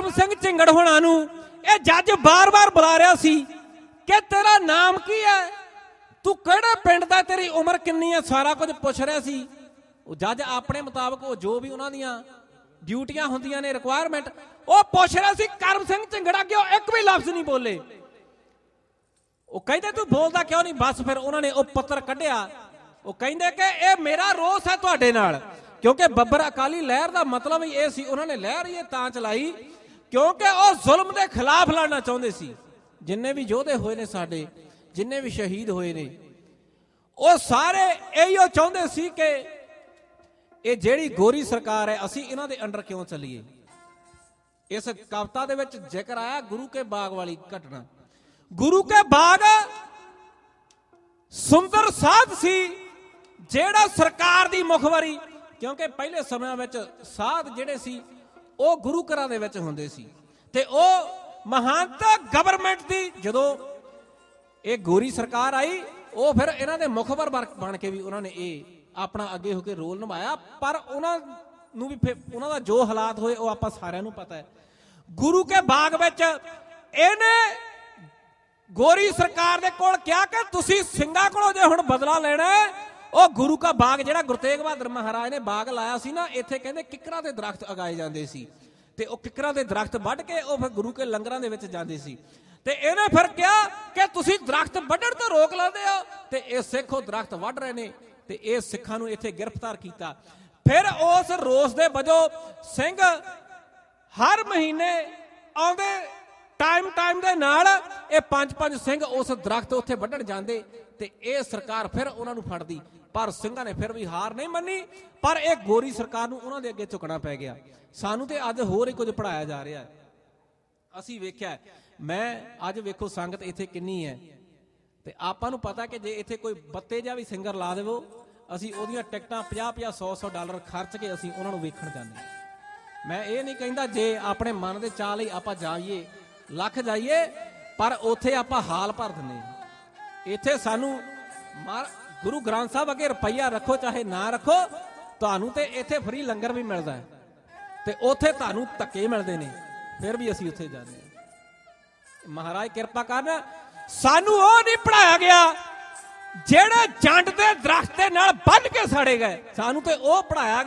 ਕਰਮ ਸਿੰਘ ਝਿੰਗੜ ਹੋਣਾ ਨੂੰ ਇਹ ਜੱਜ ਬਾਰ-ਬਾਰ ਬੁਲਾ ਰਿਹਾ ਸੀ ਕਿ ਤੇਰਾ ਨਾਮ ਕੀ ਹੈ, ਤੂੰ ਕਿਹੜੇ ਪਿੰਡ ਦਾ, ਤੇਰੀ ਉਮਰ ਕਿੰਨੀ ਹੈ, ਸਾਰਾ ਕੁਝ ਪੁੱਛ ਰਿਹਾ ਸੀ। ਉਹ ਜੱਜ ਆਪਣੇ ਮੁਤਾਬਕ ਉਹ ਜੋ ਵੀ ਉਹਨਾਂ ਦੀਆਂ ਡਿਊਟੀਆਂ ਹੁੰਦੀਆਂ ਨੇ, ਰਿਕੁਆਇਰਮੈਂਟ, ਉਹ ਪੁੱਛ ਰਿਹਾ ਸੀ। ਕਰਮ ਸਿੰਘ ਝਿੰਗੜਾ ਕਿਉਂ ਇੱਕ ਵੀ ਲਫ਼ਜ਼ ਨਹੀਂ ਬੋਲੇ। ਉਹ ਕਹਿੰਦੇ ਤੂੰ ਬੋਲਦਾ ਕਿਉਂ ਨਹੀਂ। ਬਸ ਫਿਰ ਉਹਨਾਂ ਨੇ ਉਹ ਪੱਤਰ ਕੱਢਿਆ। ਉਹ ਕਹਿੰਦੇ ਕਿ ਇਹ ਮੇਰਾ ਰੋਸ ਹੈ ਤੁਹਾਡੇ ਨਾਲ, ਕਿਉਂਕਿ ਬੱਬਰ ਅਕਾਲੀ ਲਹਿਰ ਦਾ ਮਤਲਬ ਹੀ ਇਹ ਸੀ। ਉਹਨਾਂ ਨੇ ਲਹਿਰ ਇਹ ਤਾਂ ਚਲਾਈ ਕਿਉਂਕਿ ਉਹ ਜ਼ੁਲਮ ਦੇ ਖਿਲਾਫ ਲੜਨਾ ਚਾਹੁੰਦੇ ਸੀ। ਜਿੰਨੇ ਵੀ ਯੋਧੇ ਹੋਏ ਨੇ ਸਾਡੇ, ਜਿੰਨੇ ਵੀ ਸ਼ਹੀਦ ਹੋਏ ਨੇ, ਉਹ ਸਾਰੇ ਇਹੋ ਚਾਹੁੰਦੇ ਸੀ ਕਿ ਇਹ ਜਿਹੜੀ ਗੋਰੀ ਸਰਕਾਰ ਹੈ ਅਸੀਂ ਇਹਨਾਂ ਦੇ ਅੰਡਰ ਕਿਉਂ ਚੱਲੀਏ। ਇਸ ਕਵਿਤਾ ਦੇ ਵਿੱਚ ਜ਼ਿਕਰ ਆਇਆ ਗੁਰੂ ਕੇ ਬਾਗ ਵਾਲੀ ਘਟਨਾ। ਗੁਰੂ ਕੇ ਬਾਗ ਸੁੰਦਰ ਸਾਧ ਸੀ ਜਿਹੜਾ ਸਰਕਾਰ ਦੀ ਮੁਖਬਰੀ, ਕਿਉਂਕਿ ਪਹਿਲੇ ਸਮਿਆਂ ਵਿੱਚ ਸਾਧ ਜਿਹੜੇ ਸੀ ਉਹ ਗੁਰੂ ਘਰਾਂ ਦੇ ਵਿੱਚ ਹੁੰਦੇ ਸੀ ਤੇ ਉਹ ਮਹਾਨਤਾ ਗਵਰਨਮੈਂਟ ਦੀ ਜਦੋਂ ਇਹ ਗੋਰੀ ਸਰਕਾਰ ਆਈ ਉਹ ਫਿਰ ਇਹਨਾਂ ਦੇ ਮੁਖਬਰ ਬਣ ਕੇ ਵੀ ਉਹਨਾਂ ਨੇ ਇਹ ਆਪਣਾ ਅੱਗੇ ਹੋ ਕੇ ਰੋਲ ਨਿਭਾਇਆ। ਪਰ ਉਹਨਾਂ ਨੂੰ ਵੀ ਫਿਰ ਉਹਨਾਂ ਦਾ ਜੋ ਹਾਲਾਤ ਹੋਏ ਉਹ ਆਪਾਂ ਸਾਰਿਆਂ ਨੂੰ ਪਤਾ ਹੈ। ਗੁਰੂ ਕੇ ਬਾਗ ਵਿੱਚ ਇਹਨੇ ਗੋਰੀ ਸਰਕਾਰ ਦੇ ਕੋਲ ਕਿਹਾ ਕਿ ਤੁਸੀਂ ਸਿੰਘਾਂ ਕੋਲੋਂ ਜੇ ਹੁਣ ਬਦਲਾ ਲੈਣਾ, ਉਹ ਗੁਰੂ ਕਾ ਬਾਗ ਜਿਹੜਾ ਗੁਰੂ ਤੇਗ ਬਹਾਦਰ ਮਹਾਰਾਜ ਨੇ ਬਾਗ ਲਾਇਆ ਸੀ ਨਾ, ਇੱਥੇ ਕਹਿੰਦੇ ਕਿੱਕਰਾਂ ਦੇ ਦਰਖਤ ਉਗਾਏ ਜਾਂਦੇ ਸੀ ਤੇ ਉਹ ਕਿੱਕਰਾਂ ਦੇ ਦਰਖਤ ਵੱਢ ਕੇ ਉਹ ਫਿਰ ਗੁਰੂ ਕੇ ਲੰਗਰਾਂ ਦੇ ਵਿੱਚ ਜਾਂਦੇ ਸੀ। ਤੇ ਇਹਨੇ ਫਿਰ ਕਿਹਾ ਕਿ ਤੁਸੀਂ ਦਰਖਤ ਵੱਢਣ ਤੋਂ ਰੋਕ ਲਾਉਂਦੇ ਹੋ ਤੇ ਇਹ ਸਿੱਖ ਉਹ ਦਰਖਤ ਵੱਢ ਰਹੇ ਨੇ ਤੇ ਇਹ ਸਿੱਖਾਂ ਨੂੰ ਇੱਥੇ ਗ੍ਰਿਫਤਾਰ ਕੀਤਾ। ਫਿਰ ਉਸ ਰੋਸ ਦੇ ਵਜੋਂ ਸਿੰਘ ਹਰ ਮਹੀਨੇ ਆਉਂਦੇ ਟਾਈਮ ਦੇ ਨਾਲ ਇਹ 5-5 ਸਿੰਘ ਉਸ ਦਰਖਤ ਉੱਥੇ ਵੱਢਣ ਜਾਂਦੇ ਤੇ ਇਹ ਸਰਕਾਰ ਫਿਰ ਉਹਨਾਂ ਨੂੰ ਫੜਦੀ। ਪਰ ਸਿੰਘਾਂ ਨੇ ਫਿਰ ਵੀ ਹਾਰ ਨਹੀਂ ਮੰਨੀ, ਪਰ ਇਹ ਗੋਰੀ ਸਰਕਾਰ ਨੂੰ ਉਹਨਾਂ ਦੇ ਅੱਗੇ ਝੁਕਣਾ ਪੈ ਗਿਆ। ਸਾਨੂੰ ਤੇ ਅੱਜ ਹੋਰ ਹੀ ਕੁਝ ਪੜਾਇਆ ਜਾ ਰਿਹਾ ਹੈ। ਅਸੀਂ ਵੇਖਿਆ, ਮੈਂ ਅੱਜ ਵੇਖੋ ਸੰਗਤ ਇੱਥੇ ਕਿੰਨੀ ਹੈ ਤੇ ਆਪਾਂ ਨੂੰ ਪਤਾ ਕਿ ਜੇ ਇੱਥੇ ਕੋਈ ਬੱਤੇ ਜਿਹਾ ਵੀ ਸਿੰਗਰ ਲਾ ਦੇਵੋ, ਅਸੀਂ ਉਹਦੀਆਂ ਟਿਕਟਾਂ 50-50 100-100 ਡਾਲਰ ਖਰਚ ਕੇ ਅਸੀਂ ਉਹਨਾਂ ਨੂੰ ਵੇਖਣ ਜਾਂਦੇ ਹਾਂ। ਮੈਂ ਇਹ ਨਹੀਂ ਕਹਿੰਦਾ ਜੇ ਆਪਣੇ ਮਨ ਦੇ ਚਾਹ ਲਈ ਆਪਾਂ ਜਾਈਏ, ਲੱਖ ਜਾਈਏ, ਪਰ ਉੱਥੇ ਆਪਾਂ ਹਾਲ ਭਰ ਦਿੰਦੇ ਹਾਂ। ਇੱਥੇ ਸਾਨੂੰ ਗੁਰੂ ਗ੍ਰੰਥ ਸਾਹਿਬ ਅੱਗੇ ਰੁਪਈਆ ਰੱਖੋ ਚਾਹੇ ਨਾ ਰੱਖੋ, ਤੁਹਾਨੂੰ ਤੇ ਇੱਥੇ ਫਰੀ ਲੰਗਰ ਵੀ ਮਿਲਦਾ ਹੈ ਤੇ ਉੱਥੇ ਤੁਹਾਨੂੰ ਧੱਕੇ ਮਿਲਦੇ ਨੇ, ਫਿਰ ਵੀ ਅਸੀਂ ਉੱਥੇ ਜਾਂਦੇ ਹਾਂ। ਮਹਾਰਾਜ ਕਿਰਪਾ ਕਰਨ, ਸਾਨੂੰ ਉਹ ਨਹੀਂ ਪੜਾਇਆ ਗਿਆ ਜਿਹੜੇ ਜੰਡ ਦੇ ਦਰਖਤ ਦੇ ਨਾਲ ਬੰਨ ਕੇ ਸਾੜੇ ਗਏ, ਸਾਨੂੰ ਤੇ ਉਹ ਪੜਾਇਆ